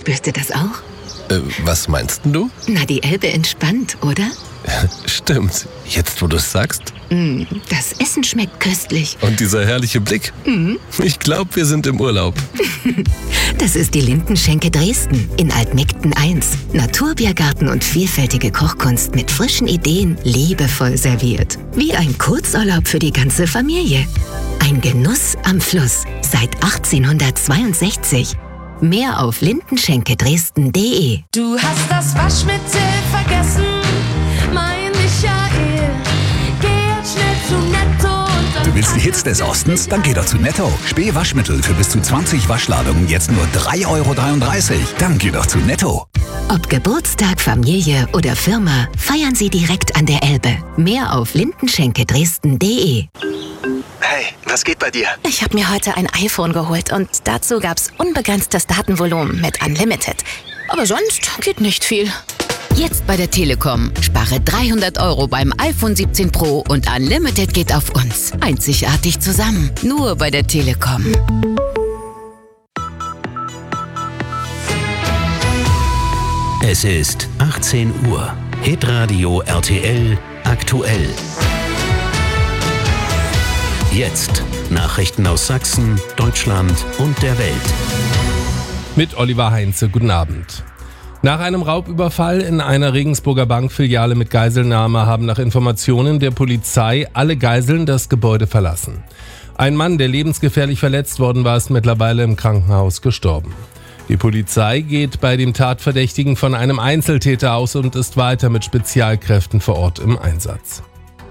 Spürst du das auch? Was meinst denn du? Na, die Elbe entspannt, oder? Stimmt. Jetzt, wo du es sagst. Das Essen schmeckt köstlich. Und dieser herrliche Blick. Ich glaube, wir sind im Urlaub. Das ist die Lindenschenke Dresden in Altmegden 1. Naturbiergarten und vielfältige Kochkunst mit frischen Ideen, liebevoll serviert. Wie ein Kurzurlaub für die ganze Familie. Ein Genuss am Fluss seit 1862. Mehr auf lindenschenkedresden.de. Du hast das Waschmittel vergessen, mein Michael. Geh jetzt schnell zu Netto und dann... Du willst die Hits des Ostens? Dann geh doch zu Netto. Spähwaschmittel für bis zu 20 Waschladungen jetzt nur 3,33 €. Dann geh doch zu Netto. Ob Geburtstag, Familie oder Firma, feiern Sie direkt an der Elbe. Mehr auf lindenschenkedresden.de. Hey, was geht bei dir? Ich habe mir heute ein iPhone geholt und dazu gab's unbegrenztes Datenvolumen mit Unlimited. Aber sonst geht nicht viel. Jetzt bei der Telekom. Spare 300 € beim iPhone 17 Pro und Unlimited geht auf uns. Einzigartig zusammen. Nur bei der Telekom. Es ist 18 Uhr. Hitradio RTL aktuell. Jetzt Nachrichten aus Sachsen, Deutschland und der Welt. Mit Oliver Heinze, guten Abend. Nach einem Raubüberfall in einer Regensburger Bankfiliale mit Geiselnahme haben nach Informationen der Polizei alle Geiseln das Gebäude verlassen. Ein Mann, der lebensgefährlich verletzt worden war, ist mittlerweile im Krankenhaus gestorben. Die Polizei geht bei dem Tatverdächtigen von einem Einzeltäter aus und ist weiter mit Spezialkräften vor Ort im Einsatz.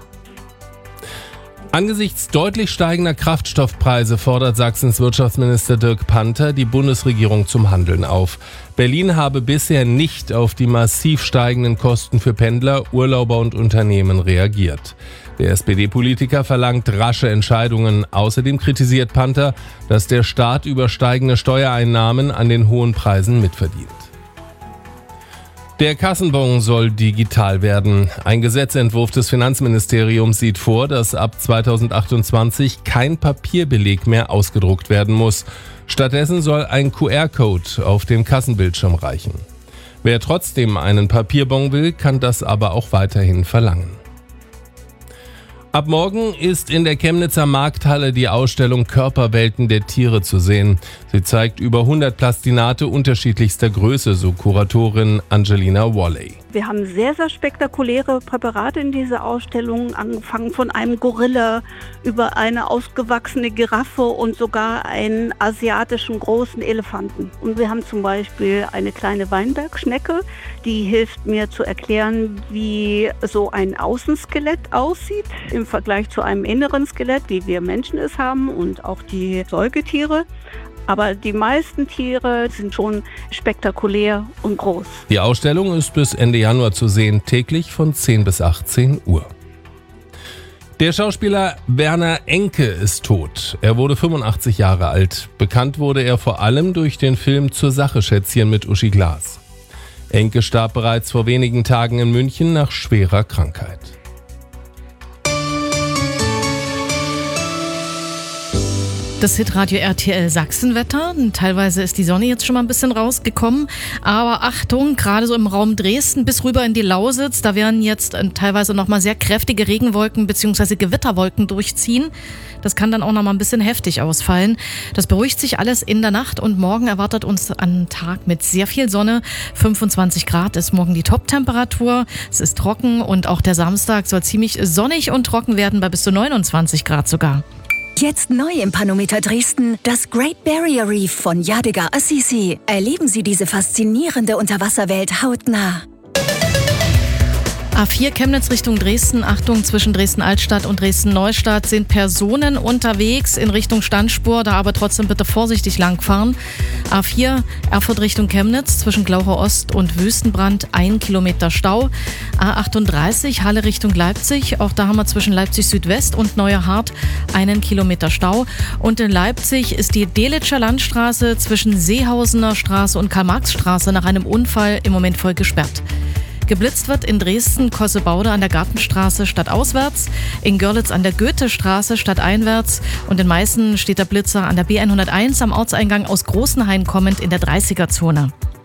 Angesichts deutlich steigender Kraftstoffpreise fordert Sachsens Wirtschaftsminister Dirk Panther die Bundesregierung zum Handeln auf. Berlin habe bisher nicht auf die massiv steigenden Kosten für Pendler, Urlauber und Unternehmen reagiert. Der SPD-Politiker verlangt rasche Entscheidungen. Außerdem kritisiert Panther, dass der Staat über steigende Steuereinnahmen an den hohen Preisen mitverdient. Der Kassenbon soll digital werden. Ein Gesetzentwurf des Finanzministeriums sieht vor, dass ab 2028 kein Papierbeleg mehr ausgedruckt werden muss. Stattdessen soll ein QR-Code auf dem Kassenbildschirm reichen. Wer trotzdem einen Papierbon will, kann das aber auch weiterhin verlangen. Ab morgen ist in der Chemnitzer Markthalle die Ausstellung Körperwelten der Tiere zu sehen. Sie zeigt über 100 Plastinate unterschiedlichster Größe, so Kuratorin Angelina Walley. Wir haben sehr, sehr spektakuläre Präparate in dieser Ausstellung, angefangen von einem Gorilla über eine ausgewachsene Giraffe und sogar einen asiatischen großen Elefanten. Und wir haben zum Beispiel eine kleine Weinbergschnecke, die hilft mir zu erklären, wie so ein Außenskelett aussieht im Vergleich zu einem inneren Skelett, wie wir Menschen es haben und auch die Säugetiere. Aber die meisten Tiere sind schon spektakulär und groß. Die Ausstellung ist bis Ende Januar zu sehen, täglich von 10 bis 18 Uhr. Der Schauspieler Werner Enke ist tot. Er wurde 85 Jahre alt. Bekannt wurde er vor allem durch den Film Zur Sache, Schätzchen mit Uschi Glas. Enke starb bereits vor wenigen Tagen in München nach schwerer Krankheit. Das Hitradio RTL Sachsenwetter. Teilweise ist die Sonne jetzt schon mal ein bisschen rausgekommen. Aber Achtung, gerade so im Raum Dresden bis rüber in die Lausitz, da werden jetzt teilweise nochmal sehr kräftige Regenwolken bzw. Gewitterwolken durchziehen. Das kann dann auch nochmal ein bisschen heftig ausfallen. Das beruhigt sich alles in der Nacht und morgen erwartet uns ein Tag mit sehr viel Sonne. 25 Grad ist morgen die Top-Temperatur. Es ist trocken und auch der Samstag soll ziemlich sonnig und trocken werden, bei bis zu 29 Grad sogar. Jetzt neu im Panometer Dresden, das Great Barrier Reef von Yadigar Assisi. Erleben Sie diese faszinierende Unterwasserwelt hautnah. A4 Chemnitz Richtung Dresden. Achtung, zwischen Dresden-Altstadt und Dresden-Neustadt sind Personen unterwegs in Richtung Standspur, da aber trotzdem bitte vorsichtig langfahren. A4 Erfurt Richtung Chemnitz zwischen Glauchau Ost und Wüstenbrand 1 Kilometer Stau. A38 Halle Richtung Leipzig, auch da haben wir zwischen Leipzig Südwest und Neuerhardt 1 Kilometer Stau. Und in Leipzig ist die Delitscher Landstraße zwischen Seehausener Straße und Karl-Marx-Straße nach einem Unfall im Moment voll gesperrt. Geblitzt wird in Dresden Kossebaude an der Gartenstraße stadtauswärts, in Görlitz an der Goethestraße stadteinwärts und in Meißen steht der Blitzer an der B101 am Ortseingang aus Großenhain kommend in der 30er-Zone.